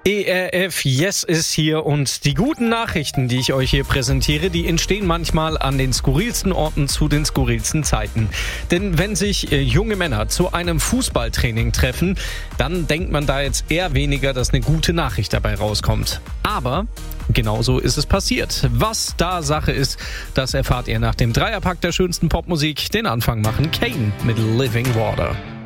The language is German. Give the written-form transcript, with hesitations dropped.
ERF Yes ist hier und die guten Nachrichten, die ich euch hier präsentiere, die entstehen manchmal an den skurrilsten Orten zu den skurrilsten Zeiten. Denn wenn sich junge Männer zu einem Fußballtraining treffen, dann denkt man da jetzt eher weniger, dass eine gute Nachricht dabei rauskommt. Aber genauso ist es passiert. Was da Sache ist, das erfahrt ihr nach dem Dreierpack der schönsten Popmusik. Den Anfang machen Kane mit Living Water.